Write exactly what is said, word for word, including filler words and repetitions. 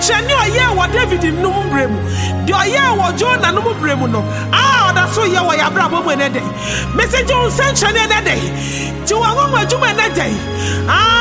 nsɛnkyerɛnne a ɔyɛɛ wɔ David nnum berɛ mu, deɛ ɔyɛɛ wɔ Jonah nom berɛ mu no, a ɔda so yɛ wɔ yɛabrabɔ mu ɛnɛ dɛn. Message wo nsɛnkyerɛnne ɛnɛ dɛn. Ti wɔn nwoma adwuma ɛnɛ dɛn.